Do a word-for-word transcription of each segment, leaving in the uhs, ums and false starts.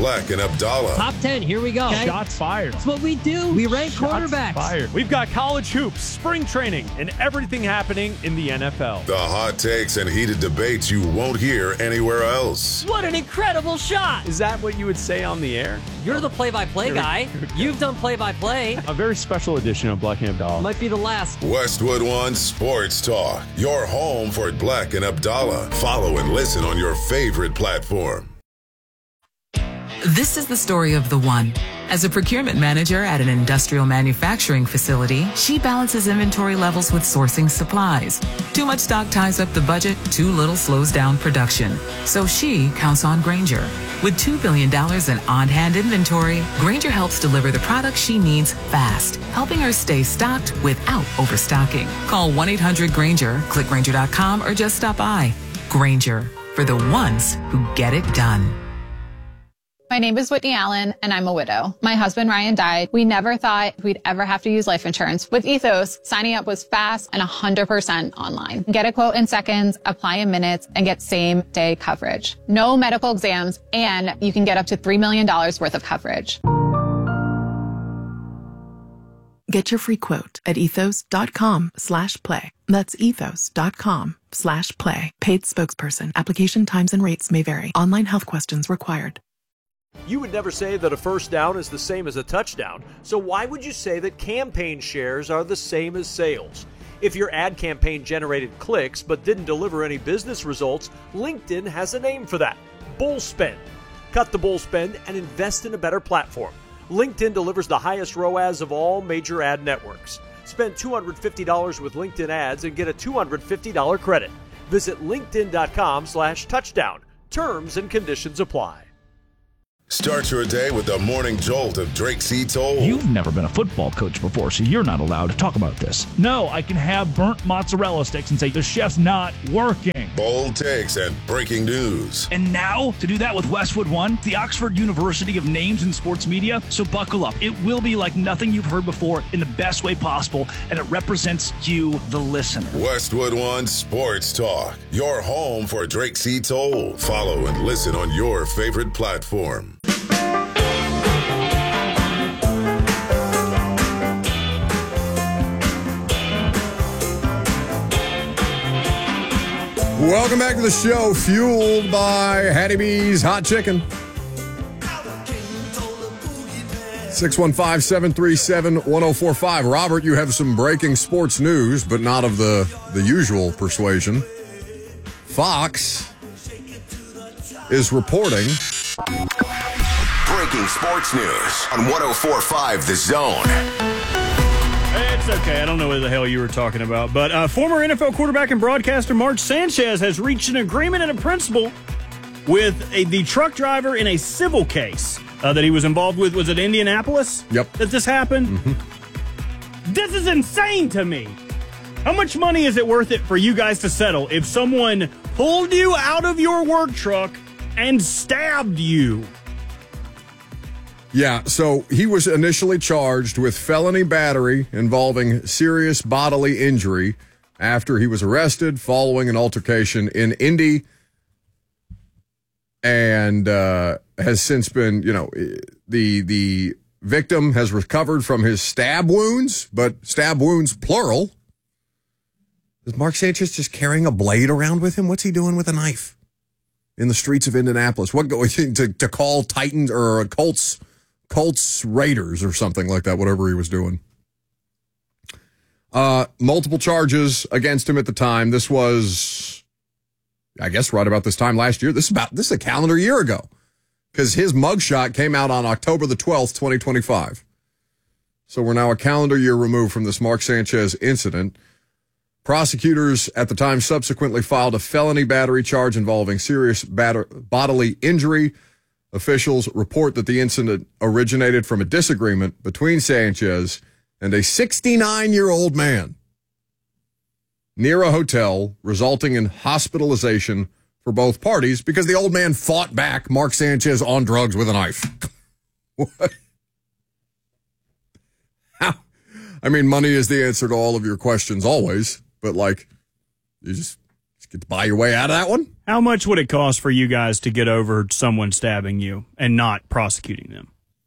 Black and Abdallah. Top ten, here we go. Okay. Shots fired. That's what we do. We rank Shots quarterbacks. Fired. We've got college hoops, spring training, and everything happening in the N F L. The hot takes and heated debates you won't hear anywhere else. What an incredible shot. Is that what you would say on the air? You're the play-by-play guy. You've done play-by-play. A very special edition of Black and Abdallah. Might be the last. Westwood One Sports Talk. Your home for Black and Abdallah. Follow and listen on your favorite platform. This is the story of the one. As a procurement manager at an industrial manufacturing facility, she balances inventory levels with sourcing supplies. Too much stock ties up the budget, too little slows down production. So she counts on Grainger. With two billion dollars in on-hand inventory, Grainger helps deliver the products she needs fast, helping her stay stocked without overstocking. Call one eight hundred Grainger, click Grainger dot com, or just stop by. Grainger, for the ones who get it done. My name is Whitney Allen, and I'm a widow. My husband, Ryan, died. We never thought we'd ever have to use life insurance. With Ethos, signing up was fast and one hundred percent online. Get a quote in seconds, apply in minutes, and get same-day coverage. No medical exams, and you can get up to three million dollars worth of coverage. Get your free quote at ethos.com slash play. That's ethos.com slash play. Paid spokesperson. Application times and rates may vary. Online health questions required. You would never say that a first down is the same as a touchdown, so why would you say that campaign shares are the same as sales? If your ad campaign generated clicks but didn't deliver any business results, LinkedIn has a name for that: bull spend. Cut the bull spend and invest in a better platform. LinkedIn delivers the highest R O A S of all major ad networks. Spend two hundred fifty dollars with LinkedIn ads and get a two hundred fifty dollars credit. Visit linkedin.com slash touchdown. Terms and conditions apply. Start your day with the morning jolt of Drake C. Toll. You've never been a football coach before, so you're not allowed to talk about this. No, I can have burnt mozzarella sticks and say the chef's not working. Bold takes and breaking news. And now, to do that with Westwood One, the Oxford University of names in sports media. So buckle up. It will be like nothing you've heard before in the best way possible, and it represents you, the listener. Westwood One Sports Talk. Your home for Drake C. Toll. Follow and listen on your favorite platform. Welcome back to the show, fueled by Hattie B's Hot Chicken. six one five, seven three seven, one oh four five. Robert, you have some breaking sports news, but not of the, the usual persuasion. Fox is reporting. Breaking sports news on one oh four point five The Zone. It's okay. I don't know what the hell you were talking about. But uh, former N F L quarterback and broadcaster Mark Sanchez has reached an agreement and a principle with a, the truck driver in a civil case uh, that he was involved with. Was it Indianapolis? Yep. That this happened? Mm-hmm. This is insane to me. How much money is it worth it for you guys to settle if someone pulled you out of your work truck and stabbed you? Yeah, so he was initially charged with felony battery involving serious bodily injury after he was arrested following an altercation in Indy, and uh, has since been, you know, the the victim has recovered from his stab wounds, but stab wounds plural. Is Mark Sanchez just carrying a blade around with him? What's he doing with a knife in the streets of Indianapolis? What to to call Titans or Colts? Colts Raiders or something like that, whatever he was doing. Uh, multiple charges against him at the time. This was, I guess, right about this time last year. This is about this is a calendar year ago, because his mugshot came out on October the twelfth, twenty twenty-five. So we're now a calendar year removed from this Mark Sanchez incident. Prosecutors at the time subsequently filed a felony battery charge involving serious batter- bodily injury. Officials report that the incident originated from a disagreement between Sanchez and a sixty-nine-year-old man near a hotel, resulting in hospitalization for both parties because the old man fought back Mark Sanchez on drugs with a knife. What? How? I mean, money is the answer to all of your questions always, but, like, you just, just get to buy your way out of that one? How much would it cost for you guys to get over someone stabbing you and not prosecuting them?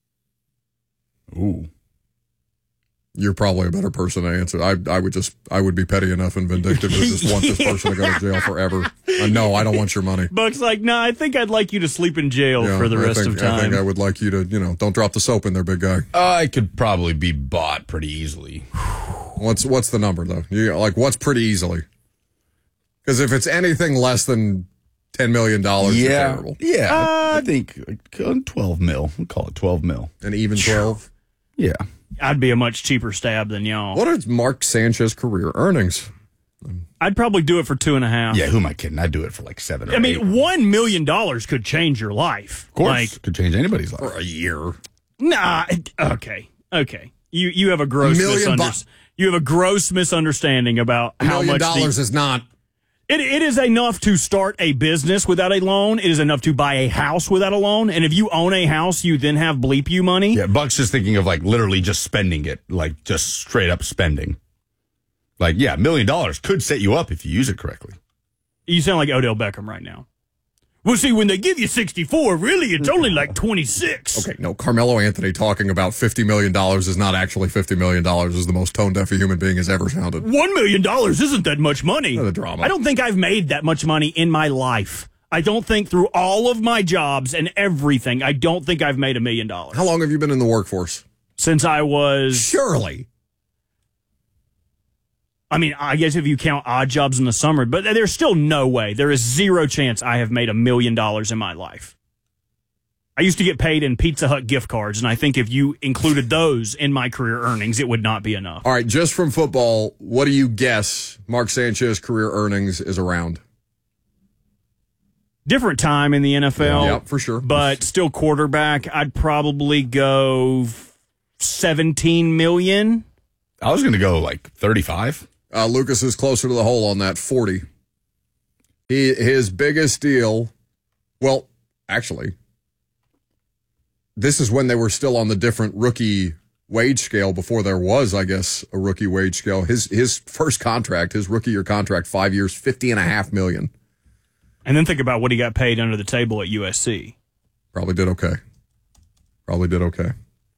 Ooh. You're probably a better person to answer. I I would just I would be petty enough and vindictive to just want this person to go to jail forever. Uh, no, I don't want your money. Buck's like, no, nah, I think I'd like you to sleep in jail yeah, for the I rest think, of time. I think I would like you to, you know, don't drop the soap in there, big guy. Uh, I could probably be bought pretty easily. What's what's the number though? You like what's pretty easily? Because if it's anything less than ten million dollars, yeah, you're terrible. Yeah, Uh, I think twelve mil. We'll call it twelve mil. An even twelve. Yeah. I'd be a much cheaper stab than y'all. What is Mark Sanchez's career earnings? I'd probably do it for two and a half. Yeah, who am I kidding? I'd do it for like seven or I mean, eight. one million dollars could change your life. Of course, Like, could change anybody's life. For a year. nah, it- okay, okay. You you have a gross Million misunder- bu- you have a gross misunderstanding about A how million much the- dollars is not. It, it is enough to start a business without a loan. It is enough to buy a house without a loan. And if you own a house, you then have bleep you money. Yeah, Buck's just thinking of like literally just spending it, like just straight up spending. Like, yeah, a million dollars could set you up if you use it correctly. You sound like Odell Beckham right now. Well, see, when they give you sixty-four, really, it's only like twenty-six. Okay, no, Carmelo Anthony talking about fifty million dollars is not actually fifty million dollars, is the most tone-deaf a human being has ever sounded. One million dollars isn't that much money. The drama. I don't think I've made that much money in my life. I don't think through all of my jobs and everything, I don't think I've made a million dollars. How long have you been in the workforce? Since I was... Surely. I mean, I guess if you count odd jobs in the summer, but there's still no way. There is zero chance I have made a million dollars in my life. I used to get paid in Pizza Hut gift cards, and I think if you included those in my career earnings, it would not be enough. All right, just from football, what do you guess Mark Sanchez's career earnings is around? Different time in the N F L. Yeah, for sure. But still quarterback, I'd probably go seventeen million I was going to go like thirty-five. Uh, Lucas is closer to the hole on that, forty. He His biggest deal, well, actually, this is when they were still on the different rookie wage scale before there was, I guess, a rookie wage scale. His his first contract, his rookie year contract, five years, fifty and a half million. And then think about what he got paid under the table at U S C. Probably did okay. Probably did okay.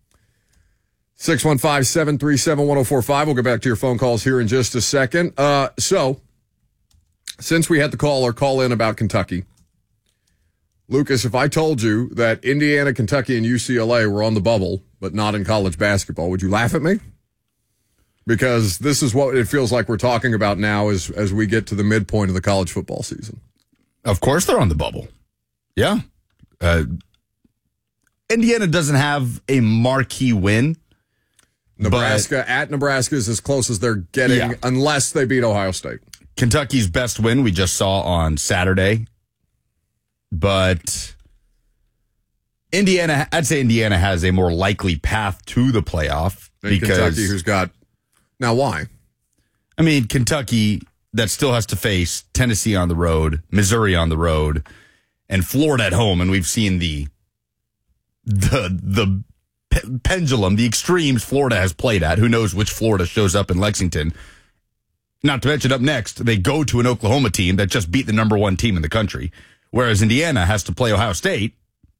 six one five, seven three seven, one oh four five. We'll get back to your phone calls here in just a second. Uh, so, since we had the caller call in about Kentucky, Lucas, if I told you that Indiana, Kentucky, and U C L A were on the bubble, but not in college basketball, would you laugh at me? Because this is what it feels like we're talking about now as, as we get to the midpoint of the college football season. Of course they're on the bubble. Yeah. Uh, Indiana doesn't have a marquee win. Nebraska but, at Nebraska is as close as they're getting, yeah. unless they beat Ohio State. Kentucky's best win we just saw on Saturday. But Indiana, I'd say Indiana has a more likely path to the playoff. And because Kentucky, who's got... Now, why? I mean, Kentucky, that still has to face Tennessee on the road, Missouri on the road, and Florida at home. And we've seen the the the pe- pendulum, the extremes Florida has played at. Who knows which Florida shows up in Lexington? Not to mention, up next, they go to an Oklahoma team that just beat the number one team in the country, whereas Indiana has to play Ohio State.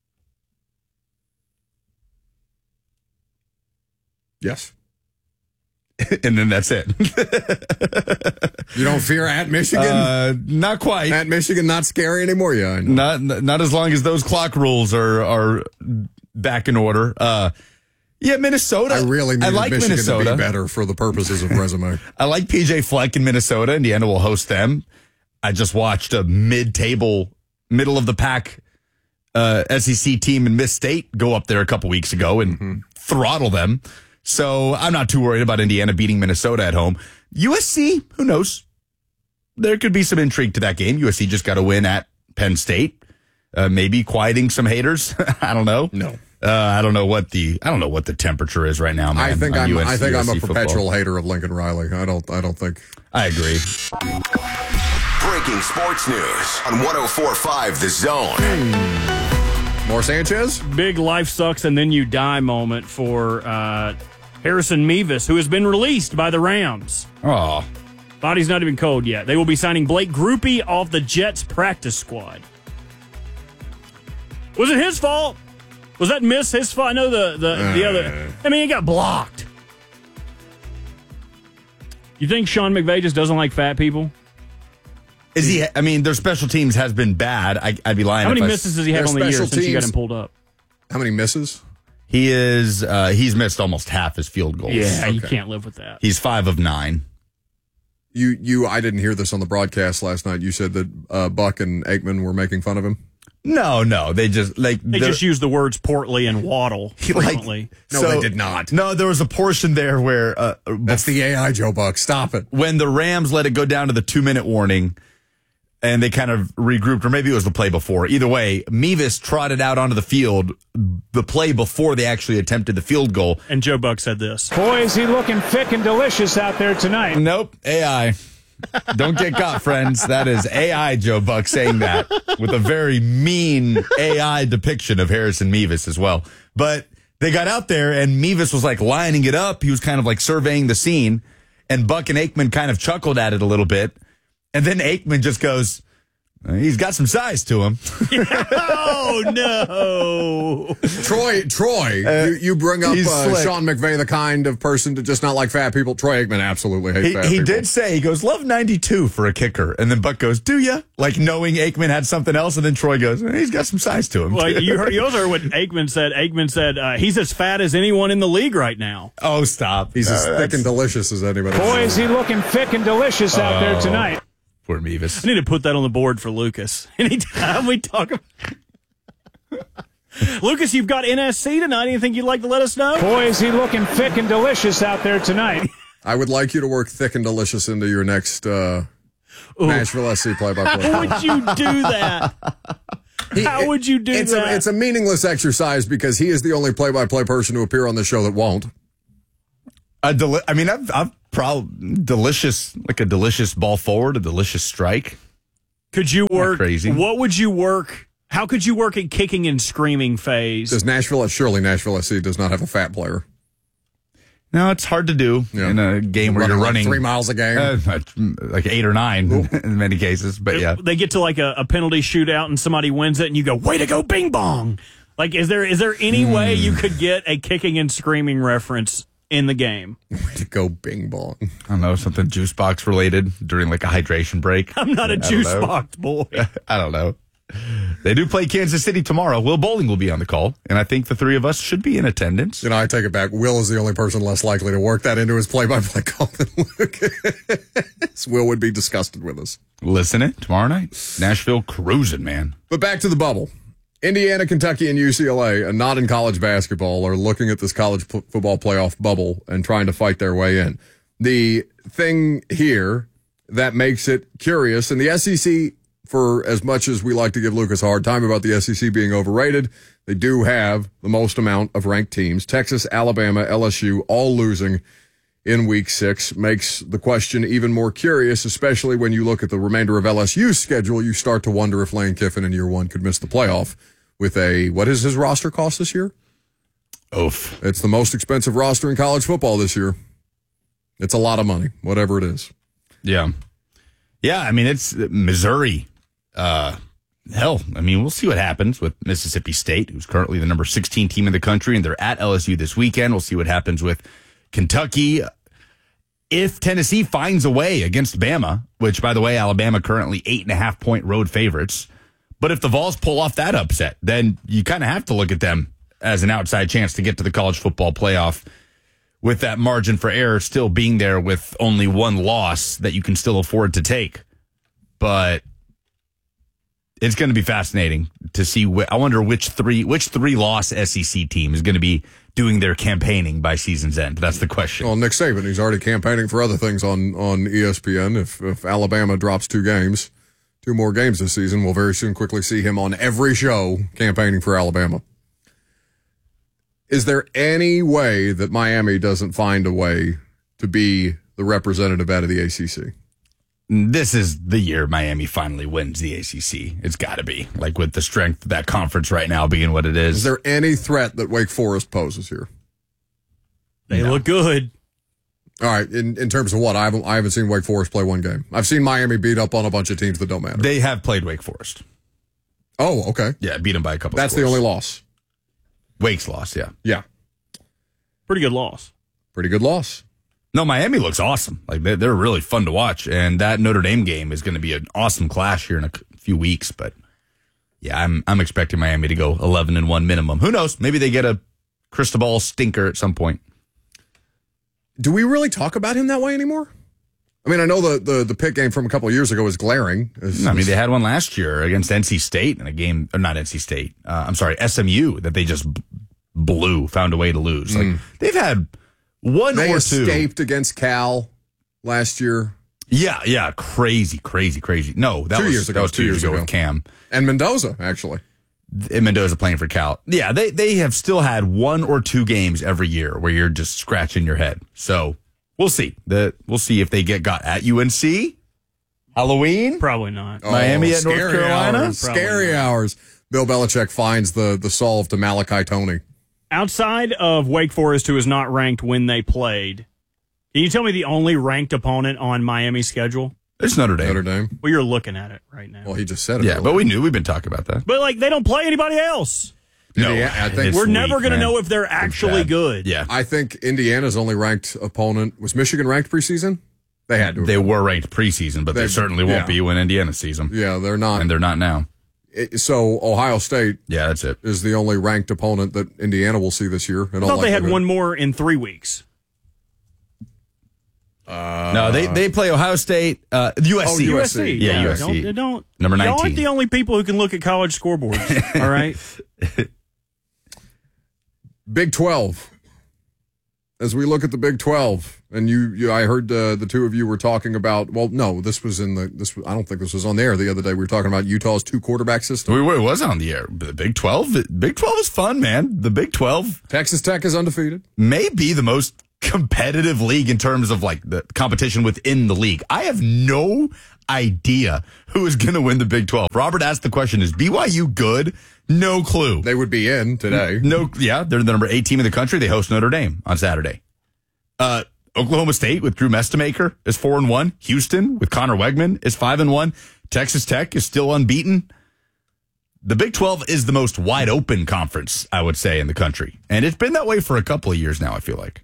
Yes. And then that's it. You don't fear at Michigan? Uh, not quite. At Michigan, not scary anymore? Yeah, I know. Not not as long as those clock rules are are back in order. Uh, yeah, Minnesota. I really need I like Michigan Minnesota. to be better for the purposes of resume. I like P J Fleck in Minnesota. Indiana will host them. I just watched a mid-table, middle-of-the-pack uh, S E C team in Miss State go up there a couple weeks ago and mm-hmm. throttle them. So I'm not too worried about Indiana beating Minnesota at home. U S C, who knows? There could be some intrigue to that game. U S C just got a win at Penn State, uh, maybe quieting some haters. I don't know. No, uh, I don't know what the I don't know what the temperature is right now. Man, I think I'm U S C, I think U S C I'm a football. perpetual hater of Lincoln Riley. I don't I don't think. I agree. Breaking sports news on one oh four point five The Zone. More Sanchez? Big life sucks and then you die moment for uh, Harrison Mevis, who has been released by the Rams. Oh. Body's not even cold yet. They will be signing Blake Grupe off the Jets practice squad. Was it his fault? Was that miss his fault? I know the, the, uh, the other. I mean, he got blocked. You think Sean McVay just doesn't like fat people? Is he? I mean, their special teams has been bad. I, I'd be lying. How many if misses does he have on the year since you got him pulled up? How many misses? He is. Uh, he's missed almost half his field goals. Yeah, okay. You can't live with that. He's five of nine. You, you. I didn't hear this on the broadcast last night. You said that uh, Buck and Aikman were making fun of him. No, no, they just like they just used the words portly and waddle frequently. Like, no, so, they did not. No, there was a portion there where uh, that's the A I, Joe Buck. Stop it. When the Rams let it go down to the two minute warning, and they kind of regrouped, or maybe it was the play before. Either way, Mevis trotted out onto the field the play before they actually attempted the field goal, and Joe Buck said this: "Boy, is he looking thick and delicious out there tonight." Nope, A I. Don't get caught, friends. That is A I Joe Buck saying that with a very mean A I depiction of Harrison Mevis as well. But they got out there and Mevis was like lining it up. He was kind of like surveying the scene, and Buck and Aikman kind of chuckled at it a little bit. And then Aikman just goes, he's got some size to him. Oh, no. Troy, Troy, uh, you, you bring up uh, Sean McVay, the kind of person to just not like fat people. Troy Aikman absolutely hates he, fat he people. He did say, he goes, love ninety-two for a kicker. And then Buck goes, do ya? Like knowing Aikman had something else. And then Troy goes, he's got some size to him. Well, you, heard, you also heard what Aikman said. Aikman said, uh, he's as fat as anyone in the league right now. Oh, stop. He's uh, as thick and delicious as anybody. Boy, is he looking thick and delicious out there tonight. Poor Mevis. I need to put that on the board for Lucas. Anytime we talk about... Lucas, you've got N S C tonight. Anything you'd like to let us know? Boy, is he looking thick and delicious out there tonight. I would like you to work thick and delicious into your next uh, Nashville S C play-by-play. How would you do that? He, How would you do it's that? A, it's a meaningless exercise because he is the only play-by-play person to appear on the show that won't. A deli- I mean, I've, I've probably delicious, like a delicious ball forward, a delicious strike. Could you work? Crazy. What would you work? How could you work at kicking and screaming phase? Does Nashville? Surely Nashville S C does not have a fat player. No, it's hard to do yeah. in a game where running you're running like three miles a game, uh, like eight or nine Ooh. in many cases. But yeah, they get to like a, a penalty shootout and somebody wins it, and you go, "Way to go, Bing Bong!" Like, is there is there any mm. way you could get a kicking and screaming reference in the game? Way to go, Bing Bong! I don't know, something juice box related during like a hydration break. I'm not a I juice box boy. I don't know. They do play Kansas City tomorrow. Will Bowling will be on the call, and I think the three of us should be in attendance. You know, I take it back. Will is the only person less likely to work that into his play-by-play call than Luke. Will would be disgusted with us. Listen it tomorrow night. Nashville cruising, man. But back to the bubble. Indiana, Kentucky, and U C L A, and not in college basketball, are looking at this college p- football playoff bubble and trying to fight their way in. The thing here that makes it curious, and the S E C, for as much as we like to give Lucas a hard time about the S E C being overrated, they do have the most amount of ranked teams. Texas, Alabama, L S U, all losing in week six, makes the question even more curious, especially when you look at the remainder of L S U's schedule. You start to wonder if Lane Kiffin in year one could miss the playoff with a, what is his roster cost this year? Oof. It's the most expensive roster in college football this year. It's a lot of money, whatever it is. Yeah. Yeah, I mean, it's Missouri. Uh, hell, I mean, we'll see what happens with Mississippi State, who's currently the number sixteen team in the country, and they're at L S U this weekend. We'll see what happens with Kentucky. If Tennessee finds a way against Bama, which, by the way, Alabama currently eight and a half point road favorites. But if the Vols pull off that upset, then you kind of have to look at them as an outside chance to get to the college football playoff, with that margin for error still being there with only one loss that you can still afford to take. But it's going to be fascinating to see. Wh- I wonder which three which three loss S E C team is going to be doing their campaigning by season's end. That's the question. Well, Nick Saban, he's already campaigning for other things on, on E S P N. If if Alabama drops two games, two more games this season, we'll very soon quickly see him on every show campaigning for Alabama. Is there any way that Miami doesn't find a way to be the representative out of the A C C? This is the year Miami finally wins the A C C. It's got to be. Like, with the strength of that conference right now being what it is. Is there any threat that Wake Forest poses here? They no. look good. All right. In, in terms of what? I haven't, I haven't seen Wake Forest play one game. I've seen Miami beat up on a bunch of teams that don't matter. They have played Wake Forest. Oh, okay. Yeah, beat them by a couple That's scores. the only loss. Wake's loss, yeah. Yeah. Pretty good loss. Pretty good loss. No, Miami looks awesome. Like they're, they're really fun to watch, and that Notre Dame game is going to be an awesome clash here in a few weeks. But yeah, I'm I'm expecting Miami to go eleven and one minimum. Who knows? Maybe they get a Cristobal stinker at some point. Do we really talk about him that way anymore? I mean, I know the the, the Pitt game from a couple of years ago was glaring. It's, I mean, they had one last year against N C State in a game, or not N C State. Uh, I'm sorry, S M U that they just b- blew, found a way to lose. Mm. Like they've had one they or two. escaped against Cal last year. Yeah, yeah, crazy, crazy, crazy. No, that two was years ago. That was two, two years, years ago, ago with Cam and Mendoza, actually. And Mendoza playing for Cal. Yeah, they they have still had one or two games every year where you're just scratching your head. So we'll see. The we'll see if they get got at U N C. Halloween? Probably not. Oh, Miami at North Carolina? Hours, scary not. hours. Bill Belichick finds the the solve to Malachi Toney. Outside of Wake Forest, who is not ranked when they played, can you tell me the only ranked opponent on Miami's schedule? It's Notre Dame. Notre Dame. Well, you're looking at it right now. Well, he just said it. Yeah, earlier. but we knew. We've been talking about that. But, like, they don't play anybody else. No, Indiana, I think we're never going to know if they're actually good. Yeah. I think Indiana's only ranked opponent. Was Michigan ranked preseason? They had to. They were ranked preseason, but they, they certainly won't yeah. be when Indiana sees them. Yeah, they're not. And they're not now. It, so Ohio State yeah, that's it. is the only ranked opponent that Indiana will see this year. I thought they had one more in three weeks. Uh, no, they, they play Ohio State, uh, U S C. Oh, U S C. Yeah, yeah, U S C. Don't, don't, Number nineteen. Y'all aren't the only people who can look at college scoreboards, all right? Big twelve. As we look at the Big twelve, and you, you I heard uh, the two of you were talking about. Well, no, this was in the. This I don't think this was on the air the other day. We were talking about Utah's two quarterback system. We were, it was on the air. The Big twelve. Big twelve is fun, man. The Big twelve. Texas Tech is undefeated. May be the most competitive league in terms of like the competition within the league. I have no idea who is going to win the Big twelve. Robert asked the question: is B Y U good? No clue. They would be in today. No, yeah, they're the number eight team in the country. They host Notre Dame on Saturday. Uh, Oklahoma State with Drew Mestamaker is four and one. Houston with Connor Wegman is five and one. Texas Tech is still unbeaten. The Big twelve is the most wide open conference, I would say, in the country, and it's been that way for a couple of years now. I feel like.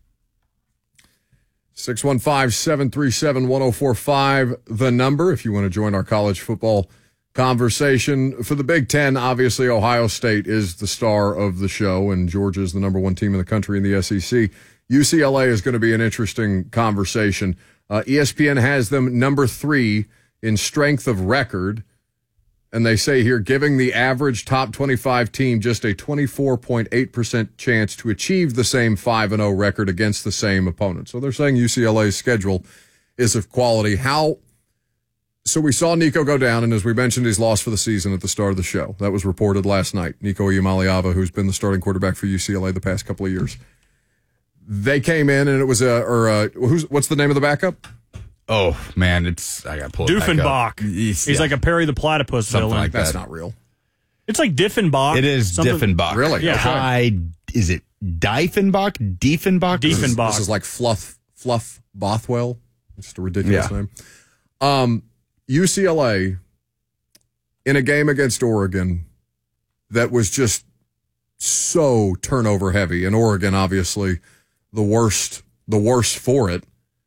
six one five, seven three seven, one oh four five, the number, if you want to join our college football conversation. For the Big Ten, obviously, Ohio State is the star of the show, and Georgia is the number one team in the country in the S E C. U C L A is going to be an interesting conversation. Uh, E S P N has them number three in strength of record, and they say here, giving the average top twenty-five team just a twenty-four point eight percent chance to achieve the same five and oh record against the same opponent. So they're saying U C L A's schedule is of quality. How? So we saw Nico go down, and as we mentioned, he's lost for the season at the start of the show. That was reported last night. Nico Iamaleava, who's been the starting quarterback for U C L A the past couple of years. They came in, and it was a, or a, who's, what's the name of the backup? Oh, man, it's, I got to pull it back Doofenbach. up. He's, He's yeah. like a Perry the Platypus Something villain. like that. That's not real. It's like Diffenbach. It is Something- Diffenbach. Really? Yeah. Okay. Hi, is it Diefenbach? Diefenbach? This is, Diefenbach. this is like Fluff, Fluff Bothwell. It's just a ridiculous Yeah. name. Um, U C L A, in a game against Oregon that was just so turnover heavy, and Oregon, obviously, the worst, the worst for it.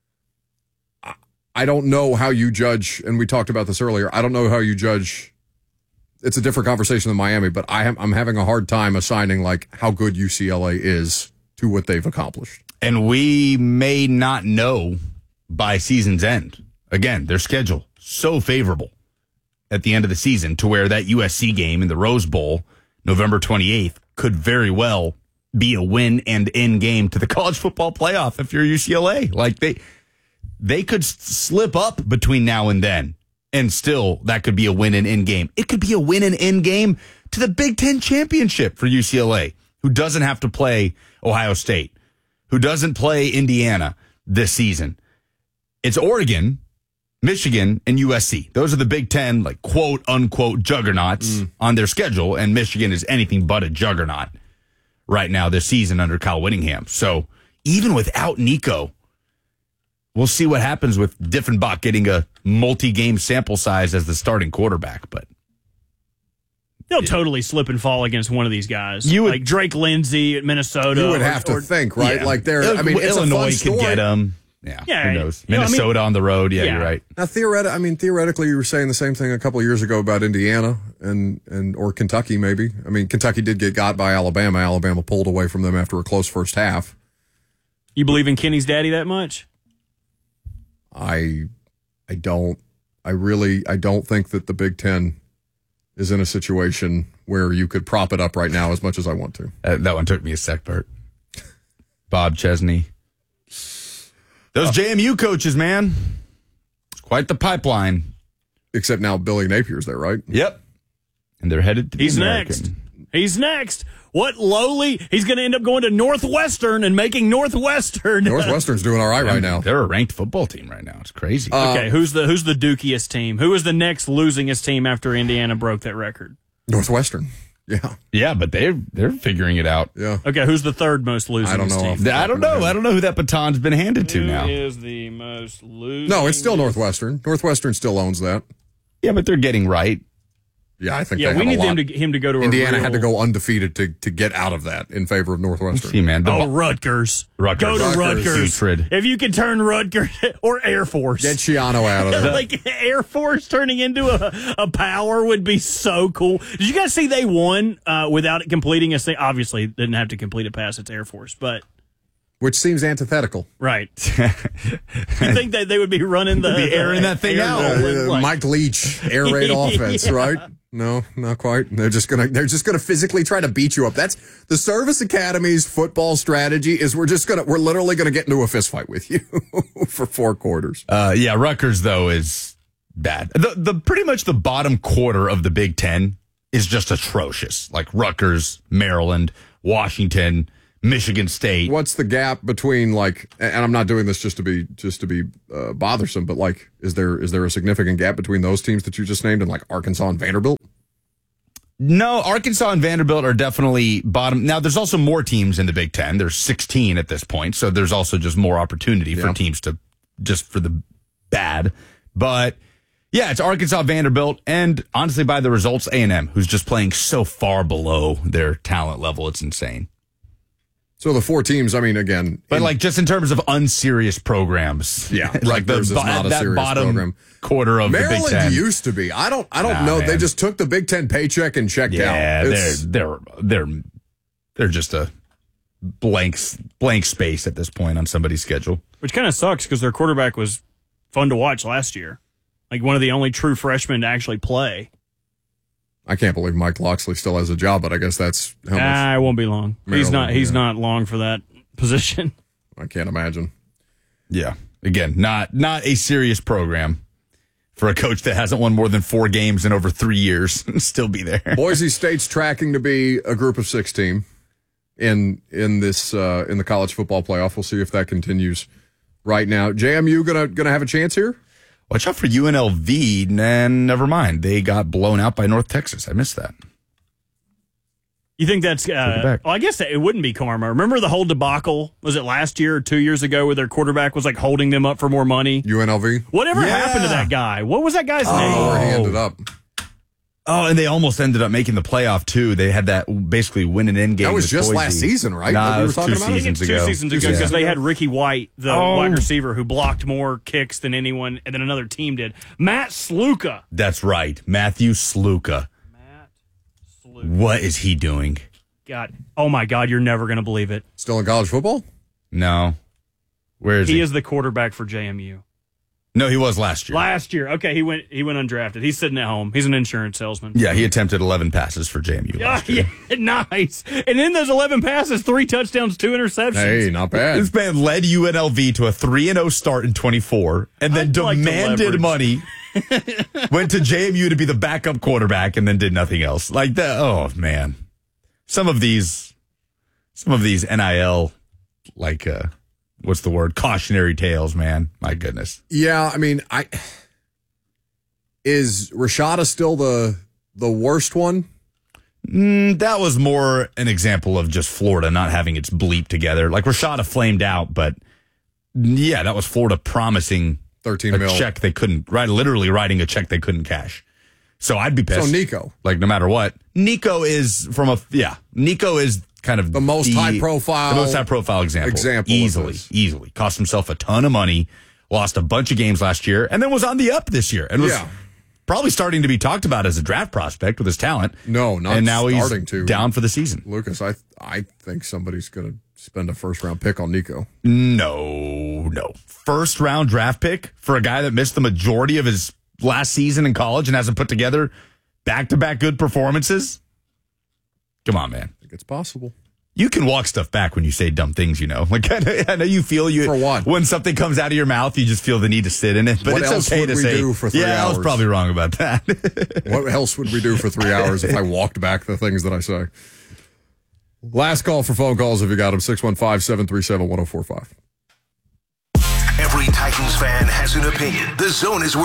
I- I don't know how you judge, and we talked about this earlier, I don't know how you judge. It's a different conversation than Miami, but I am, I'm having a hard time assigning like how good U C L A is to what they've accomplished. And we may not know by season's end. Again, their schedule so favorable at the end of the season to where that U S C game in the Rose Bowl, November twenty-eighth, could very well be a win and in game to the college football playoff if you're U C L A. Like they they could s- slip up between now and then, and still that could be a win and in game. It could be a win and in game to the Big Ten championship for U C L A, who doesn't have to play Ohio State, who doesn't play Indiana this season. It's Oregon, Michigan, and U S C. Those are the Big Ten, like, quote, unquote, juggernauts mm. on their schedule, and Michigan is anything but a juggernaut right now this season under Kyle Whittingham. So even without Nico, we'll see what happens with Diffenbach getting a multi-game sample size as the starting quarterback, but they'll yeah. totally slip and fall against one of these guys. You would, like Drake Lindsay at Minnesota. You would or, have to or, think, right? Yeah. Like they're, I mean, it's Illinois a fun could story. get them. Yeah, yeah, who knows? You know, Minnesota I mean, on the road. Yeah, yeah. you're right. Now, theoretically, I mean, theoretically, you were saying the same thing a couple of years ago about Indiana and, and or Kentucky, maybe. I mean, Kentucky did get got by Alabama. Alabama pulled away from them after a close first half. You believe in Kenny's daddy that much? I, I don't. I really, I don't think that the Big Ten is in a situation where you could prop it up right now as much as I want to. Uh, that one took me a sec, Bert. Bob Chesney. Those J M U coaches, man. It's quite the pipeline. Except now Billy Napier's there, right? Yep. And they're headed to the He's American. next. He's next. What lowly? He's going to end up going to Northwestern and making Northwestern. Northwestern's doing all right right now. They're a ranked football team right now. It's crazy. Uh, okay, who's the who's the dookiest team? Who is the next losingest team after Indiana broke that record? Northwestern. Yeah. Yeah, but they're they're figuring it out. Yeah. Okay, who's the third most losing? I don't know. Team? I don't know. I don't know who that baton's been handed to Who now. is the most losing? No, it's still Northwestern. Northwestern still owns that. Yeah, but they're getting right. Yeah, I think Yeah, they we have need a lot. them to him to go to Indiana a real, had to go undefeated to, to get out of that in favor of Northwestern. See, man. The, Oh, Rutgers. Rutgers. Go to Rutgers. Rutgers. Putrid. If you could turn Rutgers or Air Force. Get Chiano out of there. Like Air Force turning into a, a power would be so cool. Did you guys see they won uh, without completing a thing? Obviously, didn't have to complete a pass. It's Air Force, but Which seems antithetical. right. You think that they would be running the Be airing that thing air out. rolling, Uh, like- Mike Leach, air raid offense, Yeah. right? No, not quite. They're just gonna they're just gonna physically try to beat you up. That's the Service Academy's football strategy. Is we're just gonna we're literally gonna get into a fist fight with you for four quarters. Uh, yeah, Rutgers though is bad. The the pretty much the bottom quarter of the Big Ten is just atrocious. Like Rutgers, Maryland, Washington, Michigan State. What's the gap between like? And I'm not doing this just to be just to be uh, bothersome, but like, is there is there a significant gap between those teams that you just named and like Arkansas and Vanderbilt? No, Arkansas and Vanderbilt are definitely bottom. Now, there's also more teams in the Big Ten. There's sixteen at this point, so there's also just more opportunity Yeah. for teams to just for the bad. But yeah, it's Arkansas, Vanderbilt, and honestly, by the results, A and M, who's just playing so far below their talent level, it's insane. So the four teams, I mean, again, But in- like just in terms of unserious programs, Yeah, like the Rutgers is bo- not a that serious bottom program. quarter of the Big Maryland Ten. used to be. I don't. I don't Nah, know. They man. just took the Big Ten paycheck and checked Yeah, out. they're It's- they're they're they're just a blank blank space at this point on somebody's schedule. Which kind of sucks because their quarterback was fun to watch last year. Like one of the only true freshmen to actually play. I can't believe Mike Loxley still has a job, but I guess that's how much. Ah, it won't be long. he's Maryland, not. He's yeah. not long for that position. I can't imagine. Yeah, again, not not a serious program for a coach that hasn't won more than four games in over three years and still be there. Boise State's tracking to be a group of six team in in this uh, in the college football playoff. We'll see if that continues. Right now, J M U gonna gonna have a chance here. Watch out for U N L V. And never mind, they got blown out by North Texas. I missed that. You think that's? it Uh, back. well, I guess it wouldn't be karma. Remember the whole debacle? Was it last year or two years ago where their quarterback was like holding them up for more money? U N L V. Whatever Yeah. happened to that guy? What was that guy's I don't know where he name? ended up. Oh, and they almost ended up making the playoff too. They had that basically win and end game. That was with just Boise. last season, right? Nah, That we it were was talking two about? I think seasons it's two ago. seasons Two ago because seasons they ago. had Ricky White, the Oh. wide receiver, who blocked more kicks than anyone, and then another team did. Matt Sluka. That's right, Matthew Sluka. Matt Sluka. What is he doing? God, oh my God, you're never going to believe it. Still in college football? No, where is he? He is the quarterback for J M U. No, he was last year. Last year, okay, he went he went undrafted. He's sitting at home. He's an insurance salesman. Yeah, he attempted eleven passes for J M U Yeah, last year. yeah, nice. And in those eleven passes, three touchdowns, two interceptions. Hey, not bad. This man led U N L V to a three and oh start in twenty-four and then I'd like to demanded leverage. money, went to J M U to be the backup quarterback, and then did nothing else. Like that. Oh, man. Some of these, some of these N I L, like, uh, what's the word? Cautionary tales, man. My goodness. Yeah, I mean, I is Rashada still the the worst one? Mm, that was more an example of just Florida not having its bleep together. Like Rashada flamed out, but Yeah, that was Florida promising thirteen a mil. check they couldn't, right? Literally writing a check they couldn't cash. So I'd be pissed. So Nico. Like, no matter what. Nico is from a, yeah, Nico is kind of the most high profile. The most high profile example. Example. Easily, easily. Cost himself a ton of money, lost a bunch of games last year, and then was on the up this year. And was yeah. probably starting to be talked about as a draft prospect with his talent. No, not and now starting he's to. down for the season. Lucas, I I think somebody's going to spend a first round pick on Nico. No, no. First round draft pick for a guy that missed the majority of his last season in college and hasn't put together back-to-back good performances? Come on, man. I think it's possible. You can walk stuff back when you say dumb things, you know. Like I know, I know you feel you for what? When something comes out of your mouth, you just feel the need to sit in it. But what it's else okay would to we say. Do for three yeah, hours? I was probably wrong about that. What else would we do for three hours if I walked back the things that I say? Last call for phone calls if you got them. six one five, seven three seven, one oh four five. Every Titans fan has an opinion. The Zone is where